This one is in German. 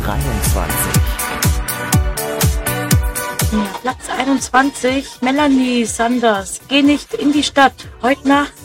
23. Ja, Platz 21, Melanie Sanders. Geh nicht in die Stadt. Heute Nacht